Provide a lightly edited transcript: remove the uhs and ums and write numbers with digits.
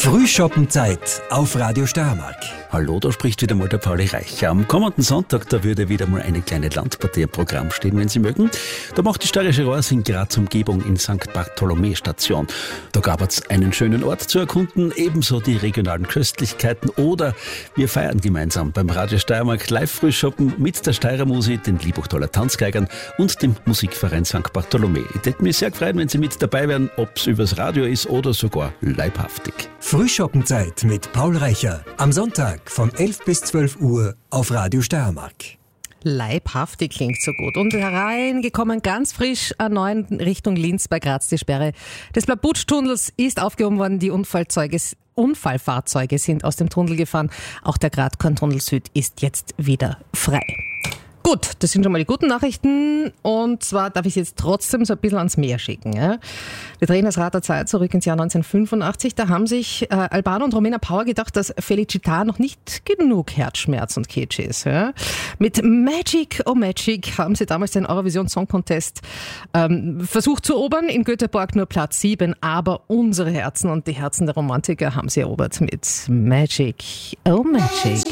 Frühschoppenzeit auf Radio Steiermark. Hallo, da spricht wieder mal der Pauli Reicher. Am kommenden Sonntag, da würde wieder mal eine kleine Landpartie im Programm stehen, wenn Sie mögen. Da macht die Steirische Rohrs in Graz Umgebung in St. Bartholomä Station. Da gab es einen schönen Ort zu erkunden, ebenso die regionalen Köstlichkeiten oder wir feiern gemeinsam beim Radio Steiermark Live-Frühschoppen mit der Steirer Musi, den Liebachtaler Tanzgeigern und dem Musikverein St. Bartholomä. Ich hätte mich sehr gefreut, wenn Sie mit dabei wären, ob es übers Radio ist oder sogar leibhaftig. Frühschoppenzeit mit Paul Reicher. Am Sonntag von 11 bis 12 Uhr auf Radio Steiermark. Leibhaftig klingt so gut. Und hereingekommen ganz frisch A9 Richtung Linz bei Graz. Die Sperre des Blabutsch-Tunnels ist aufgehoben worden. Die Unfallfahrzeuge sind aus dem Tunnel gefahren. Auch der Gradkorn-Tunnel Süd ist jetzt wieder frei. Gut, das sind schon mal die guten Nachrichten. Und zwar darf ich jetzt trotzdem so ein bisschen ans Meer schicken. Ja? Wir drehen das Rad der Zeit zurück ins Jahr 1985. Da haben sich Albano und Romina Power gedacht, dass Felicita noch nicht genug Herzschmerz und Kitsch ist. Ja? Mit Magic, oh Magic, haben sie damals den Eurovision Song Contest versucht zu erobern. In Göteborg nur Platz 7. Aber unsere Herzen und die Herzen der Romantiker haben sie erobert mit Magic, oh Magic.